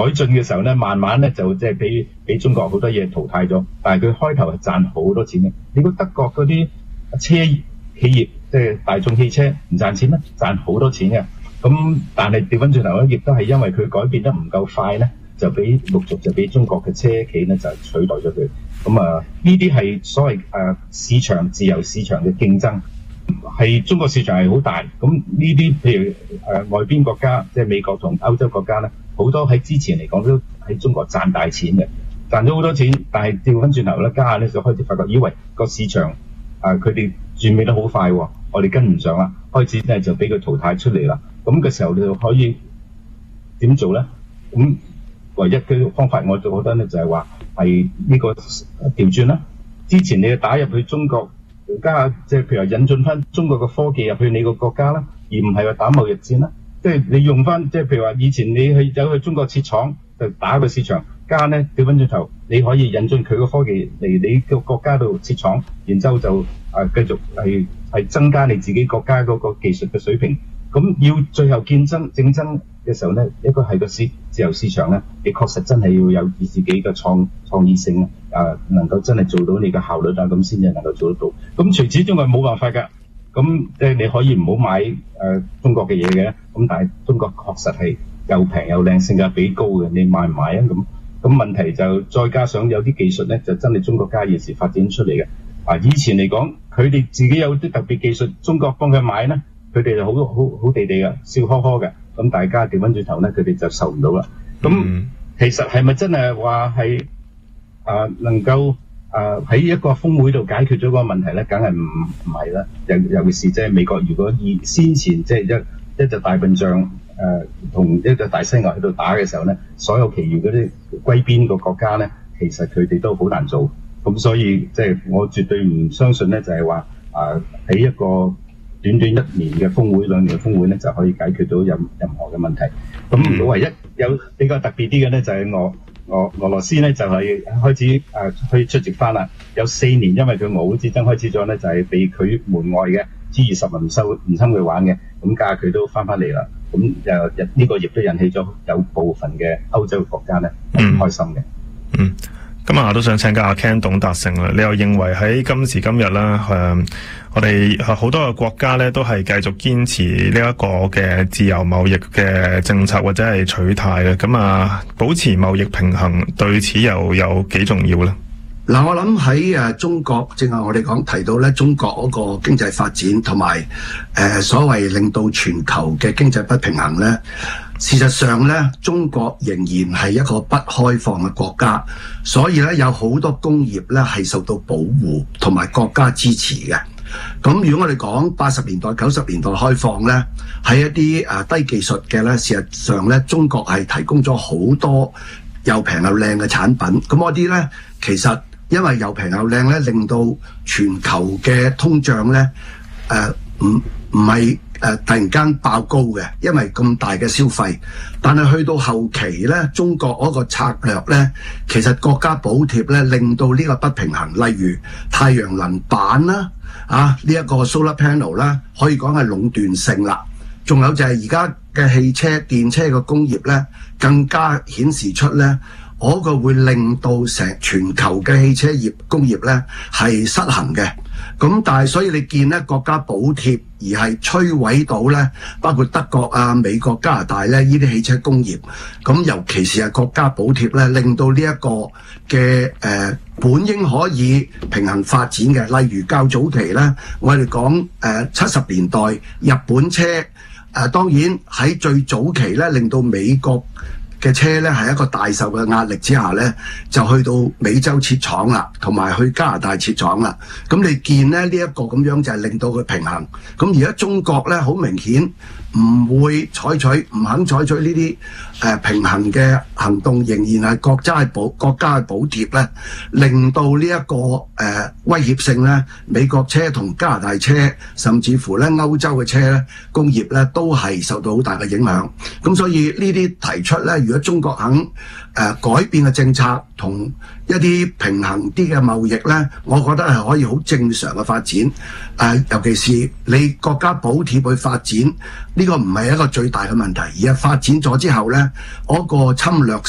改進嘅時候咧，慢慢咧就即係俾中國好多嘢淘汰咗。但係佢開頭係賺好多錢嘅。你估德國嗰啲車企業即係大眾汽車唔賺錢咩？賺好多錢嘅。咁但係調翻轉頭咧，亦都係因為佢改變得唔夠快咧，就陸續就俾中國嘅車企咧就取代咗佢。咁呢啲係所謂市場自由市場嘅競爭，係中國市場係好大。咁呢啲譬如外邊國家，即係美國同歐洲國家咧，好多喺之前嚟講都喺中國賺大錢嘅，賺咗好多錢。但係調翻轉頭咧，家下咧就開始發覺，以為個市場佢哋轉變得好快喎，我哋跟唔上啦，開始咧就俾佢淘汰出嚟啦。咁嘅時候你就可以點做咧？咁唯一嘅方法，我就覺得咧就係話係呢個調轉啦。之前你打入去中國，加即係譬如話引進翻中國嘅科技入去你個國家啦，而唔係話打貿易戰啦。即係你用翻即係譬如話以前你走去中國設廠就打個市場，加咧調翻轉頭，你可以引進佢個科技嚟你個國家度設廠，然之後就繼續係增加你自己國家嗰個技術嘅水平。咁要最後競爭嘅時候咧，一個係個自由市場咧，你確實真係要有自己嘅創意性能夠真係做到你嘅效率咁先至能夠做得到。咁除此之外冇辦法㗎。咁即係你可以唔好買中國嘅嘢嘅，咁但係中國確實係又平又靚，性價比高嘅，你買唔買啊？咁問題就再加上有啲技術咧，就真係中國家現時發展出嚟嘅。以前嚟講，佢哋自己有啲特別技術，中國幫佢買咧，佢哋就好地地嘅，笑呵呵嘅。咁大家調翻轉頭咧，佢哋就受唔到啦。咁其實係咪真係話係能夠喺一個峰會度解決咗個問題咧？梗係唔係啦。尤其是即係美國，如果以先前即係一隻大笨象同一隻大犀牛喺度打嘅時候咧，所有其餘嗰啲歸邊個國家咧，其實佢哋都好難做。咁所以即係我絕對唔相信咧，就係話喺一個短短1年嘅峰會、2年嘅峰會咧，就可以解決到任何嘅問題。咁唯一有比較特別啲嘅咧，就係俄羅斯咧就係開始可以出席翻啦。有4年，因為佢俄烏戰爭開始咗咧，就係被佢門外嘅 G20唔侵佢玩嘅，咁加佢都翻嚟啦。咁呢個亦都引起咗有部分嘅歐洲國家咧唔開心嘅。 今日我都想請教阿 Ken 董達成啦，你又認為喺今時今日啦，我哋好多嘅國家咧都係繼續堅持呢一個嘅自由貿易嘅政策或者係取態嘅，咁保持貿易平衡對此又有幾重要咧？ 嗱，我諗喺中國，正係我哋提到咧，中國嗰個經濟發展同埋所謂令到全球嘅經濟不平衡咧，事實上咧，中國仍然係一個不開放嘅國家，所以咧有好多工業咧係受到保護同埋國家支持嘅。咁如果我哋講80年代、90年代開放咧，喺一啲低技術嘅咧，事實上咧，中國係提供咗好多又平又靚嘅產品。咁嗰啲咧，其實因為又平又靚咧，令到全球嘅通脹咧，唔係突然間爆高嘅，因為咁大嘅消費。但係去到後期咧，中國嗰個策略咧，其實國家補貼咧，令到呢個不平衡。例如太陽能板啦，呢一個 solar panel 啦，可以講係壟斷性啦。仲有就係而家嘅汽車、電車嘅工業咧，更加顯示出咧，嗰個會令到成全球嘅汽車業工業咧係失衡嘅。咁但係所以你見咧，國家補貼而係摧毀到咧，包括德國啊、美國、加拿大咧呢啲汽車工業。咁尤其是係國家補貼咧，令到呢一個嘅本應可以平衡發展嘅，例如較早期咧，我哋講70年代日本車當然喺最早期咧，令到美國嘅車咧係一個大受嘅壓力之下咧，就去到美洲設廠啦，同埋去加拿大設廠啦。咁你見咧呢一個咁樣就係令到佢平衡。咁而家中國咧好明顯唔會唔肯採取呢啲平衡嘅行動，仍然係國家嘅補貼咧，令到呢一個威脅性咧，美國車同加拿大車，甚至乎咧歐洲嘅車咧工業咧都係受到好大嘅影響。咁所以呢啲提出咧，如果中國肯改變嘅政策同一啲平衡啲嘅貿易咧，我覺得係可以好正常嘅發展。尤其是你國家補貼去發展，呢個唔係一個最大嘅問題，而係發展咗之後咧，嗰個侵略